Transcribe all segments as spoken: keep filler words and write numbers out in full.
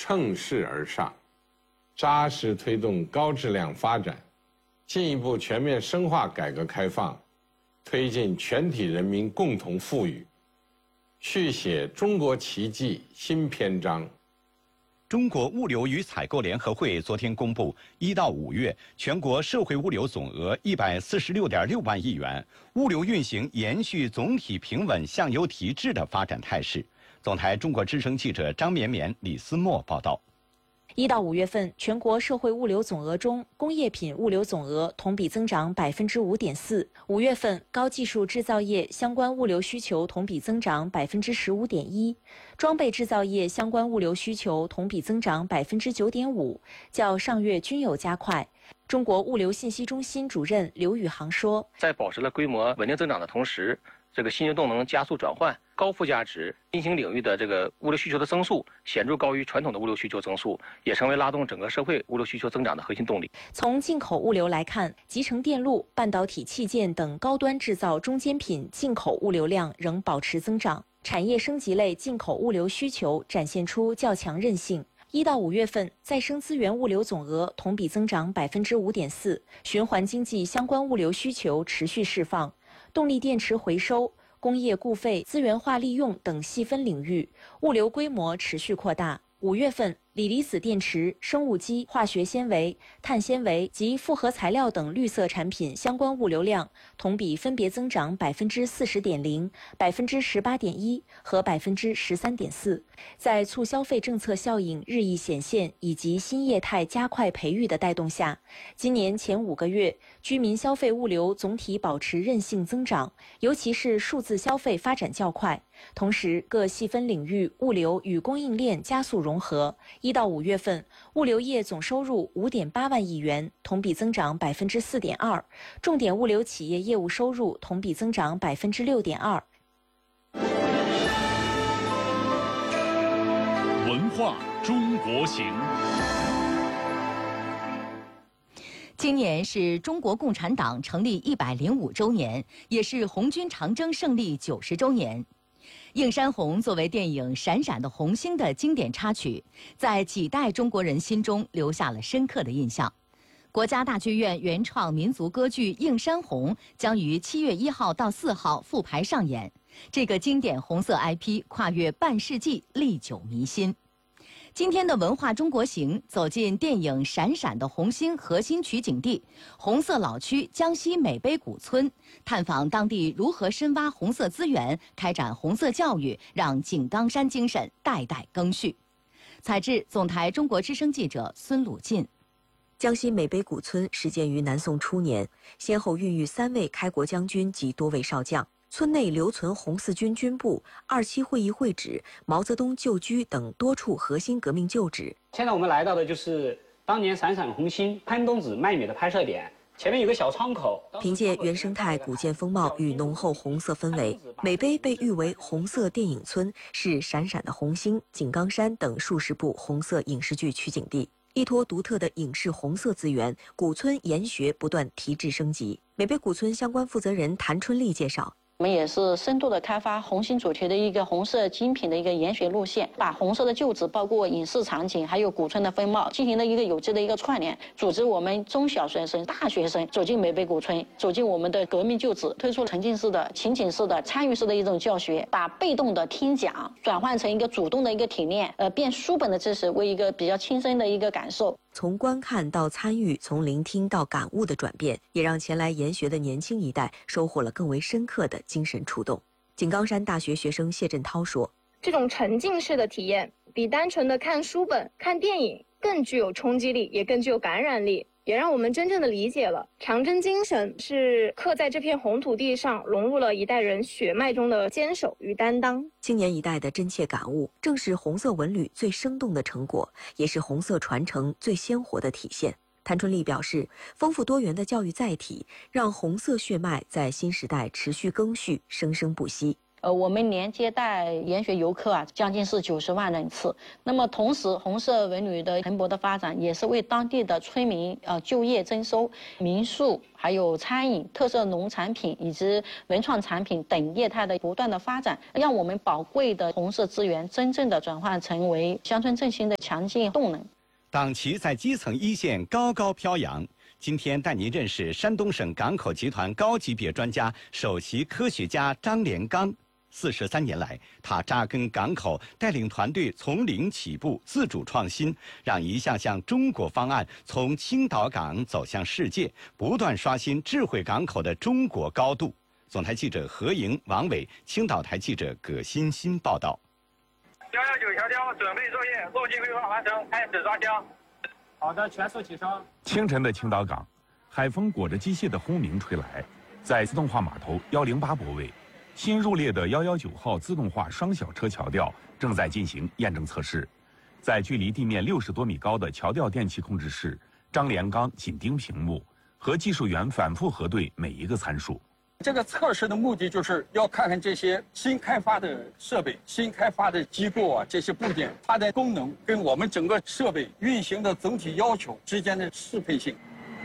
乘势而上，扎实推动高质量发展，进一步全面深化改革开放，推进全体人民共同富裕，续写中国奇迹新篇章。 中国物流与采购联合会昨天公布，一到五月全国社会物流总额一百四十六点六万亿元，物流运行延续总体平稳向优提质的发展态势。总台中国之声记者张绵绵、李思墨报道。 一到五月份，全国社会物流总额中，工业品物流总额同比增长百分之五点四。五月份，高技术制造业相关物流需求同比增长百分之十五点一，装备制造业相关物流需求同比增长百分之九点五，较上月均有加快。中国物流信息中心主任刘宇航说， 在保持了规模稳定增长的同时，这个新型动能加速转换，高附加值新型领域的这个物流需求的增速显著高于传统的物流需求增速，也成为拉动整个社会物流需求增长的核心动力。 从进口物流来看，集成电路、半导体器件等高端制造中间品进口物流量仍保持增长，产业升级类进口物流需求展现出较强韧性。一到五月份，再生资源物流总额同比增长百分之五点四，循环经济相关物流需求持续释放。动力电池回收、工业固废资源化利用等细分领域，物流规模持续扩大。五月份，锂离子电池、生物基、化学纤维、碳纤维及复合材料等绿色产品相关物流量同比分别增长百分之四十点零、百分之十八点一和百分之十三点四。在促消费政策效应日益显现以及新业态加快培育的带动下，今年前五个月，居民消费物流总体保持韧性增长，尤其是数字消费发展较快。同时，各细分领域物流与供应链加速融合。一到五月份，物流业总收入五点八万亿元，同比增长百分之四点二；重点物流企业业务收入同比增长百分之六点二。 文化中国行。 今年是中国共产党成立一百零五周年，也是红军长征胜利九十周年。映山红作为电影《闪闪的红星》的经典插曲，在几代中国人心中留下了深刻的印象。国家大剧院原创民族歌剧《映山红》将于七月一号到四号复排上演。这个经典红色 I P 跨越半世纪，历久弥新。今天的文化中国行走进电影《闪闪的红星》核心取景地红色老区江西美碑古村，探访当地如何深挖红色资源，开展红色教育，让井冈山精神代代更续。采制总台中国之声记者孙鲁进。 江西美碑古村始建于南宋初年，先后孕育三位开国将军及多位少将。村内留存红四军军部、二七会议会址、毛泽东旧居等多处核心革命旧址。 现在我们来到的就是当年闪闪红星潘冬子卖米的拍摄点，前面有个小窗口。 凭借原生态古建风貌与浓厚红色氛围，美碑被誉为红色电影村，是闪闪的红星、井冈山等数十部红色影视剧取景地。依托独特的影视红色资源，古村研学不断提质升级。美碑古村相关负责人谭春丽介绍， 我们也是深度的开发红星主题的一个红色精品的一个研学路线，把红色的旧址，包括影视场景，还有古村的风貌，进行了一个有机的一个串联，组织我们中小学生、大学生走进美碑古村，走进我们的革命旧址，推出沉浸式的、情景式的、参与式的一种教学，把被动的听讲转换成一个主动的一个体验，呃，变书本的知识为一个比较亲身的一个感受。 从观看到参与，从聆听到感悟的转变，也让前来研学的年轻一代收获了更为深刻的精神触动。井冈山大学学生谢振涛说， 这种沉浸式的体验比单纯的看书本、看电影更具有冲击力，也更具有感染力，也让我们真正的理解了长征精神是刻在这片红土地上，融入了一代人血脉中的坚守与担当。 青年一代的真切感悟，正是红色文旅最生动的成果，也是红色传承最鲜活的体现。谭春丽表示，丰富多元的教育载体，让红色血脉在新时代持续更续，生生不息。 呃，我们年接待研学游客啊，将近是九十万人次。那么同时，红色文旅的蓬勃的发展，也是为当地的村民呃就业增收、民宿、还有餐饮、特色农产品以及文创产品等业态的不断的发展，让我们宝贵的红色资源真正的转换成为乡村振兴的强劲动能。 党旗在基层一线高高飘扬。今天带您认识山东省港口集团高级别专家、首席科学家张连刚。四十三年来，他扎根港口，带领团队从零起步，自主创新，让一项项中国方案从青岛港走向世界，不断刷新智慧港口的中国高度。总台记者何莹、王伟，青岛台记者葛欣欣报道。 幺幺九桥雕准备作业，路径规划完成，开始抓枪。好的，全速起升。 清晨的青岛港，海风裹着机械的轰鸣吹来，在自动化码头幺零八泊位。新入列的幺幺九号自动化双小车桥吊正在进行验证测试，在距离地面六十多米高的桥吊电气控制室，张连刚紧盯屏幕，和技术员反复核对每一个参数。 这个测试的目的就是要看看这些新开发的设备、新开发的机构啊，这些部件它的功能跟我们整个设备运行的总体要求之间的适配性。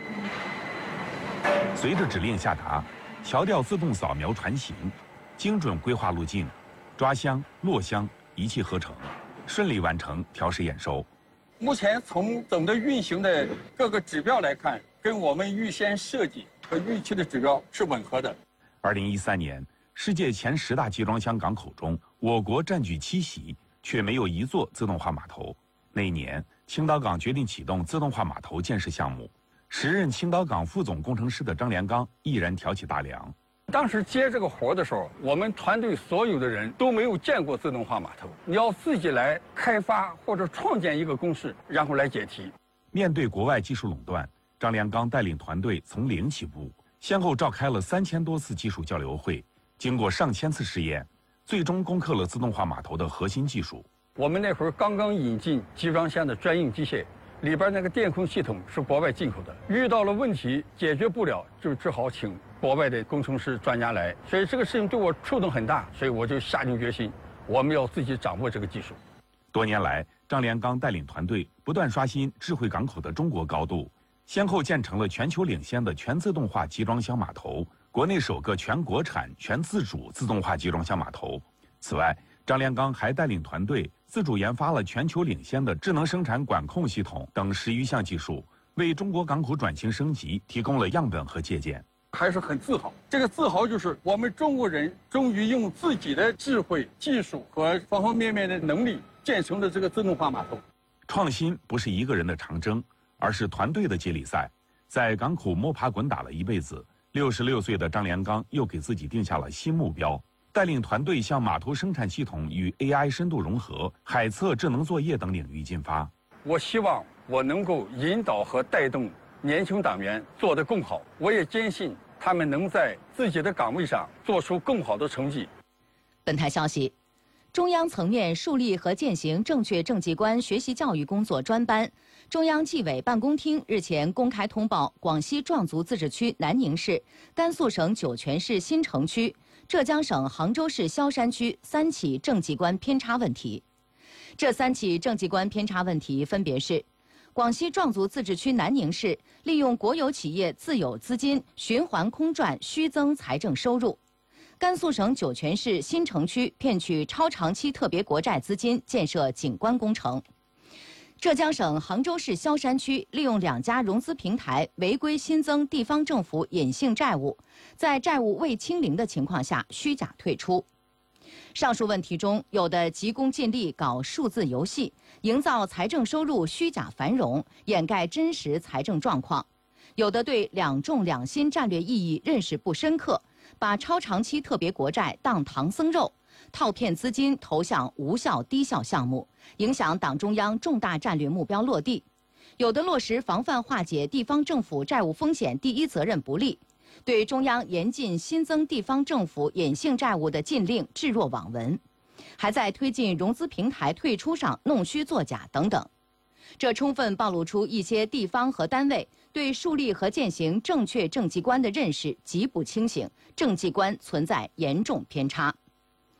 随着指令下达，桥吊自动扫描船型。精准规划路径，抓箱、落箱一气呵成，顺利完成调试验收。 目前从总的运行的各个指标来看，跟我们预先设计和预期的指标是吻合的。 二零一三年，世界前十大集装箱港口中，我国占据七席，却没有一座自动化码头。那一年，青岛港决定启动自动化码头建设项目，时任青岛港副总工程师的张连刚毅然挑起大梁。 当时接这个活的时候，我们团队所有的人都没有见过自动化码头，你要自己来开发或者创建一个公式，然后来解题。 面对国外技术垄断，张连刚带领团队从零起步，先后召开了三千多次技术交流会，经过上千次试验，最终攻克了自动化码头的核心技术。 我们那会儿刚刚引进集装箱的专用机械，里边那个电控系统是国外进口的，遇到了问题解决不了，就只好请国外的工程师专家来，所以这个事情对我触动很大，所以我就下定决心，我们要自己掌握这个技术。 多年来，张连刚带领团队不断刷新智慧港口的中国高度，先后建成了全球领先的全自动化集装箱码头，国内首个全国产、全自主自动化集装箱码头。此外，张连刚还带领团队自主研发了全球领先的智能生产管控系统等十余项技术，为中国港口转型升级提供了样本和借鉴。 还是很自豪，这个自豪就是我们中国人终于用自己的智慧、技术和方方面面的能力建成了这个自动化码头。 创新不是一个人的长征，而是团队的接力赛。在港口摸爬滚打了一辈子，六十六岁的张连刚又给自己定下了新目标，带领团队向码头生产系统与 A I 深度融合、海测智能作业等领域进发。 我希望我能够引导和带动年轻党员做得更好，我也坚信他们能在自己的岗位上做出更好的成绩。 本台消息，中央层面树立和践行正确政绩观学习教育工作专班，中央纪委办公厅日前公开通报广西壮族自治区南宁市、甘肃省酒泉市新城区、浙江省杭州市萧山区三起政绩观偏差问题。这三起政绩观偏差问题分别是：广西壮族自治区南宁市利用国有企业自有资金循环空转虚增财政收入；甘肃省酒泉市新城区骗取超长期特别国债资金建设景观工程；浙江省杭州市萧山区利用两家融资平台违规新增地方政府隐性债务，在债务未清零的情况下虚假退出。上述问题中，有的急功近利搞数字游戏，营造财政收入虚假繁荣，掩盖真实财政状况；有的对两重两新战略意义认识不深刻，把超长期特别国债当唐僧肉，套骗资金投向无效低效项目，影响党中央重大战略目标落地；有的落实防范化解地方政府债务风险第一责任不力，对中央严禁新增地方政府隐性债务的禁令置若罔闻，还在推进融资平台退出上弄虚作假等等。这充分暴露出一些地方和单位对树立和践行正确政绩观的认识极不清醒，政绩观存在严重偏差。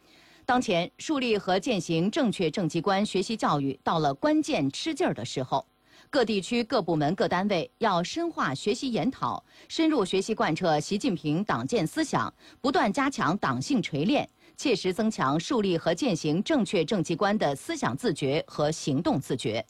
当前，树立和践行正确政绩观学习教育到了关键吃劲儿的时候。各地区各部门各单位要深化学习研讨，深入学习贯彻习近平党建思想，不断加强党性锤炼，切实增强树立和践行正确政绩观的思想自觉和行动自觉。